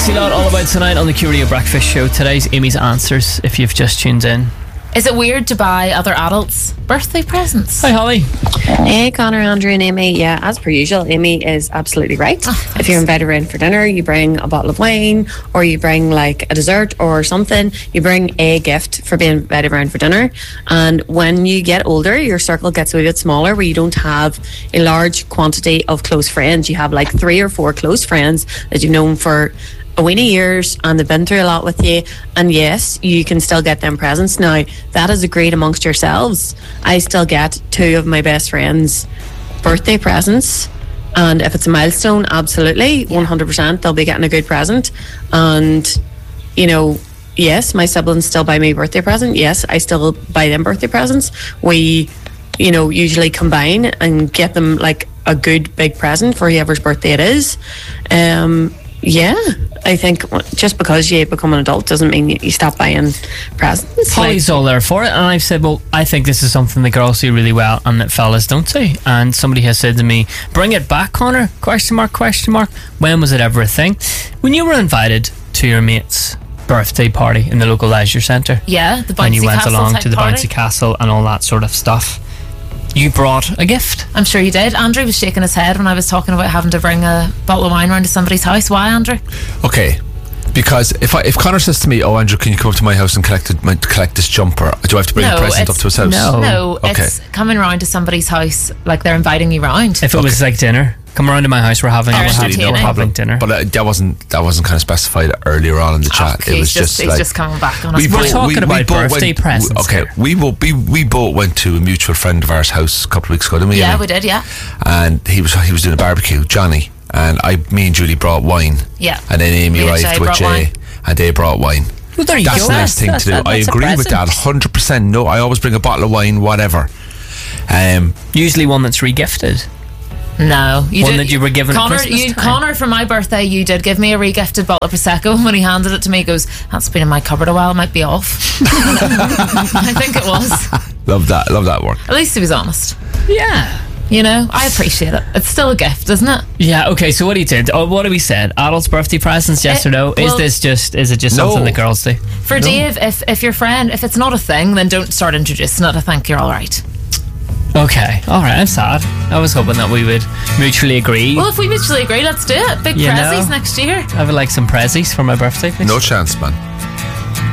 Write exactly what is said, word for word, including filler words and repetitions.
Sexy Lot, all about tonight on the Q Radio Breakfast Show. Today's Amy's Answers, if you've just tuned in. Is it weird to buy other adults birthday presents? Hi, Holly. Hey, Connor, Andrew and Amy. Yeah, as per usual, Amy is absolutely right. Oh, if you're invited around for dinner, you bring a bottle of wine, or you bring like a dessert or something. You bring a gift for being invited around for dinner. And when you get older, your circle gets a wee bit smaller, where you don't have a large quantity of close friends. You have like three or four close friends that you've known for a weeny years, and they've been through a lot with you, and yes, you can still get them presents. Now, that is agreed amongst yourselves. I still get two of my best friends' birthday presents, and if it's a milestone, absolutely, one hundred percent they'll be getting a good present. And, you know, yes, my siblings still buy me a birthday present. Yes, I still buy them birthday presents. We, you know, usually combine and get them like a good big present for whoever's birthday it is. Um Yeah, I think just because you become an adult doesn't mean you stop buying presents. Holly's all there for it, and I've said, well, I think this is something the girls do really well and that fellas don't do. And somebody has said to me, bring it back, Connor, question mark, question mark. When was it ever a thing? When you were invited to your mate's birthday party in the local leisure centre. Yeah, the bouncy castle. And you went castle along type to the party. bouncy castle and all that sort of stuff. You brought a gift. I'm sure you did. Andrew was shaking his head when I was talking about having to bring a bottle of wine round to somebody's house. Why, Andrew? Okay, because if I if Connor says to me, "Oh, Andrew, can you come up to my house and collect it, my, collect this jumper?" Do I have to bring No, a present it's- up to his house? no. No, Okay. it's coming round to somebody's house like they're inviting you round. If it was like dinner, come around to my house, we're having, Or we're having, entertaining. we're having dinner. But uh, that wasn't that wasn't kind of specified earlier on in the chat. Okay, it was he's just, he's like just coming back on us. we We're both- talking about both birthday went, presents Okay, here. we both we, we both went to a mutual friend of ours' house a couple of weeks ago, didn't we? Yeah, Amy? we did, yeah. And he was he was doing a barbecue, Johnny, and I, me and Julie brought wine. Yeah. And then Amy Me and arrived Jay with brought Jay, wine. and they brought wine. Well, there you That's go. the nice thing That's- to do. that- I that's a agree with that present. one hundred percent. No, I always bring a bottle of wine, whatever. Um, Usually one that's regifted. No, you One did, that you were given at Connor, Christmas you, time. Connor, for my birthday, you did give me a regifted bottle of Prosecco. And when he handed it to me, he goes, "That's been in my cupboard a while. It might be off." I think it was. love that, love that work. At least he was honest. Yeah. You know, I appreciate it. It's still a gift, isn't it? Yeah, okay, so what he did, oh, what have we said? Adults' birthday presents, yes Eh, or no? Is well- this just, is it just No. something the girls do? For Dave, if if your friend, if it's not a thing, then don't start introducing it. I think you're all right. Okay, alright, I'm sad. I was hoping that we would mutually agree. Well, if we mutually agree, let's do it. Big You prezzies know. next year. I would like some prezzies for my birthday, please. No chance, man.